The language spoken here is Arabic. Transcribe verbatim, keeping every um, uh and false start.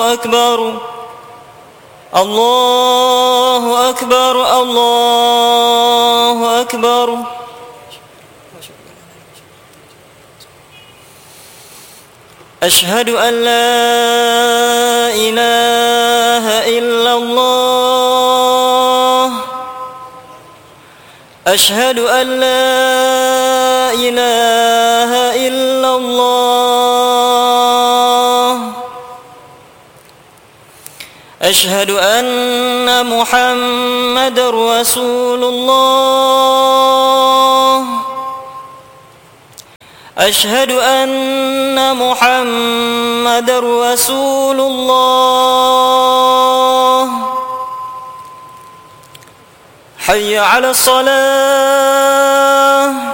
أكبر الله أكبر الله أكبر. أشهد أن لا إله إلا الله أشهد أن لا إله إلا الله أشهد أن محمدًا رسول الله أشهد أن محمدًا رسول الله. حي على الصلاة